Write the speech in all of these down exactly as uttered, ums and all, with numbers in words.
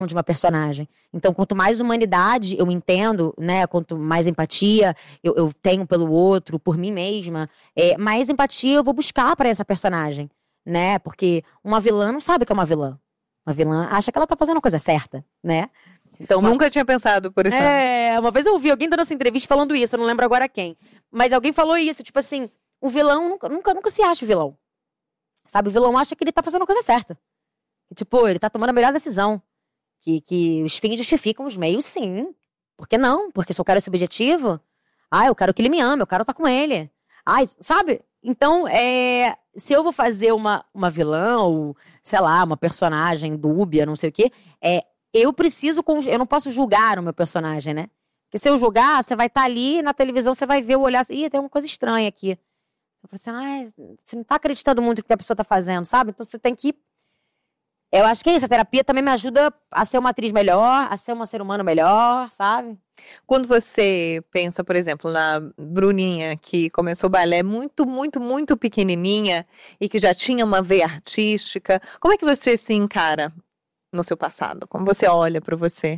de uma personagem. Então, quanto mais humanidade eu entendo, né? Quanto mais empatia eu, eu tenho pelo outro, por mim mesma, é, mais empatia eu vou buscar pra essa personagem, né? Porque uma vilã não sabe que é uma vilã. Uma vilã acha que ela tá fazendo a coisa certa, né? Então, uma... Nunca tinha pensado por isso. É, uma vez eu ouvi alguém dando essa entrevista falando isso, eu não lembro agora quem. Mas alguém falou isso, tipo assim, o vilão nunca, nunca, nunca se acha o vilão. Sabe, o vilão acha que ele tá fazendo a coisa certa. Que, tipo, ele tá tomando a melhor decisão. Que, que os fins justificam os meios, sim. Por que não? Porque se eu quero esse objetivo, ah, eu quero que ele me ame, eu quero estar com ele. Ai, sabe? Então, é, se eu vou fazer uma, uma vilã ou, sei lá, uma personagem dúbia, não sei o quê, é, eu preciso, eu não posso julgar o meu personagem, né? Porque se eu julgar, você vai estar ali na televisão, você vai ver o olhar, ih, tem uma coisa estranha aqui. Você fala assim, ah, você não tá acreditando muito no que a pessoa tá fazendo, sabe? Então você tem que... Eu acho que é isso, a terapia também me ajuda a ser uma atriz melhor, a ser uma ser humano melhor, sabe? Quando você pensa, por exemplo, na Bruninha, que começou o balé muito, muito, muito pequenininha e que já tinha uma veia artística, como é que você se encara no seu passado? Como você olha pra você?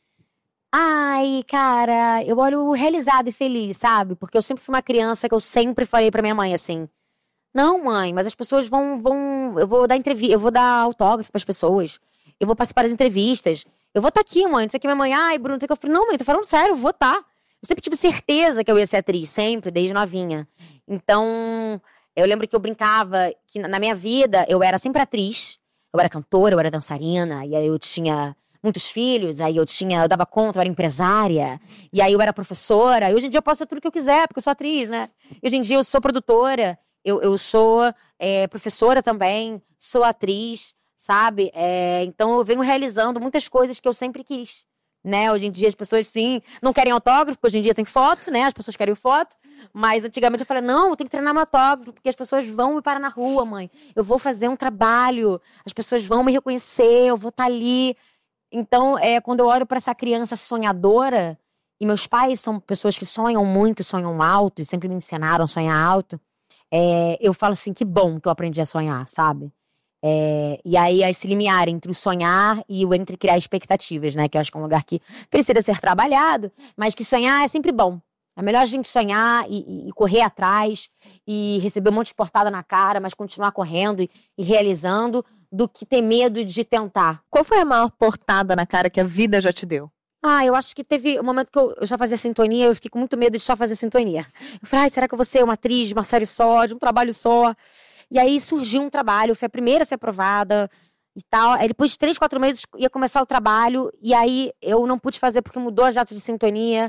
Ai, cara, eu olho realizada e feliz, sabe? Porque eu sempre fui uma criança que eu sempre falei pra minha mãe assim... Não, mãe, mas as pessoas vão... vão eu vou dar entrevista, eu vou dar autógrafo pras pessoas. Eu vou participar das entrevistas. Eu vou estar aqui, mãe. Não sei o que, minha mãe... Ai, Bruno, não sei o que. Eu falei, não, mãe, tô falando sério, eu vou estar. Eu sempre tive certeza que eu ia ser atriz, sempre, desde novinha. Então, eu lembro que eu brincava que na minha vida eu era sempre atriz. Eu era cantora, eu era dançarina. E aí eu tinha muitos filhos, aí eu tinha... Eu dava conta, eu era empresária. E aí eu era professora. E hoje em dia eu posso ser tudo que eu quiser, porque eu sou atriz, né? E hoje em dia eu sou produtora. Eu, eu sou é, professora também, sou atriz, sabe? É, então eu venho realizando muitas coisas que eu sempre quis, né? Hoje em dia as pessoas, sim, não querem autógrafo, porque hoje em dia tem foto, né? As pessoas querem foto. Mas antigamente eu falei, não, eu tenho que treinar meu autógrafo, porque as pessoas vão me parar na rua, mãe. Eu vou fazer um trabalho, as pessoas vão me reconhecer, eu vou estar ali. Então, é, quando eu olho para essa criança sonhadora, e meus pais são pessoas que sonham muito, sonham alto, e sempre me ensinaram a sonhar alto, É, eu falo assim, que bom que eu aprendi a sonhar, sabe? É, e aí, esse limiar entre o sonhar e o entre criar expectativas, né? Que eu acho que é um lugar que precisa ser trabalhado, mas que sonhar é sempre bom. É melhor a gente sonhar e, e, e correr atrás e receber um monte de portada na cara, mas continuar correndo e, e realizando, do que ter medo de tentar. Qual foi a maior portada na cara que a vida já te deu? Ah, eu acho que teve um momento que eu, eu já fazia sintonia, eu fiquei com muito medo de só fazer sintonia. Eu falei, ai, será que eu vou ser uma atriz de uma série só, de um trabalho só? E aí surgiu um trabalho, eu fui a primeira a ser aprovada e tal. Aí depois de três, quatro meses ia começar o trabalho, e aí eu não pude fazer porque mudou as datas de sintonia.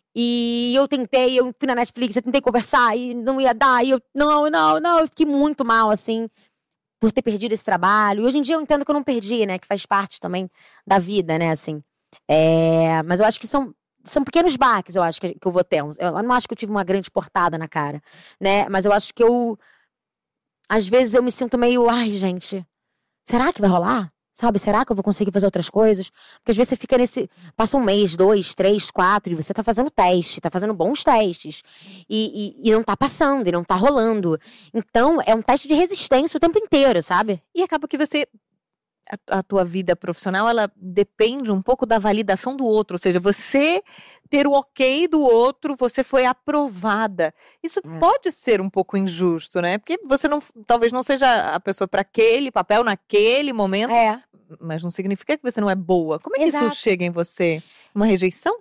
E eu tentei, eu fui na Netflix, eu tentei conversar e não ia dar, e eu, não, não, não, eu fiquei muito mal, assim, por ter perdido esse trabalho. E hoje em dia eu entendo que eu não perdi, né, que faz parte também da vida, né, assim. É, mas eu acho que são, são pequenos baques, eu acho que, que eu vou ter. Eu não acho que eu tive uma grande portada na cara, né? Mas eu acho que eu... Às vezes eu me sinto meio... Ai, gente, será que vai rolar? Sabe? Será que eu vou conseguir fazer outras coisas? Porque às vezes você fica nesse... Passa um mês, dois, três, quatro, e você tá fazendo teste, tá fazendo bons testes. E, e, e não tá passando, e não tá rolando. Então, é um teste de resistência o tempo inteiro, sabe? E acaba que você... A, a tua vida profissional, ela depende um pouco da validação do outro. Ou seja, você ter o ok do outro, você foi aprovada. Isso é. Pode ser um pouco injusto, né? Porque você não, talvez não seja a pessoa para aquele papel, naquele momento. É. Mas não significa que você não é boa. Como é que Exato. Isso chega em você? Uma rejeição?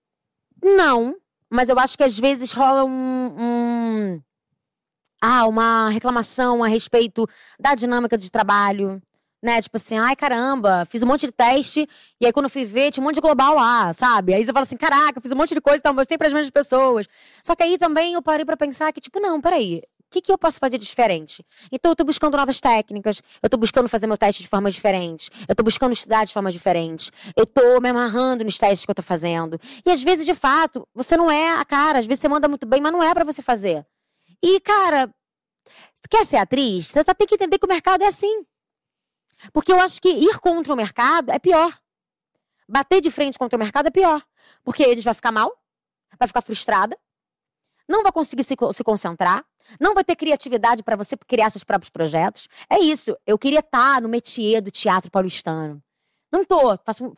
Não. Mas eu acho que às vezes rola um... um... Ah, uma reclamação a respeito da dinâmica de trabalho. Né, tipo assim, ai caramba, fiz um monte de teste, e aí quando eu fui ver, tinha um monte de global lá, sabe? Aí você fala assim, caraca, fiz um monte de coisa, então mostrei pras mesmas pessoas. Só que aí também eu parei pra pensar que, tipo, não, peraí, o que que eu posso fazer de diferente? Então eu tô buscando novas técnicas, eu tô buscando fazer meu teste de forma diferente, eu tô buscando estudar de forma diferente, eu tô me amarrando nos testes que eu tô fazendo. E às vezes, de fato, você não é a cara, às vezes você manda muito bem, mas não é pra você fazer. E, cara, você quer ser atriz? Você tem que entender que o mercado é assim. Porque eu acho que ir contra o mercado é pior. Bater de frente contra o mercado é pior. Porque a gente vai ficar mal, vai ficar frustrada, não vai conseguir se, se concentrar, não vai ter criatividade para você criar seus próprios projetos. É isso. Eu queria estar no métier do teatro paulistano, Não tô. Faço,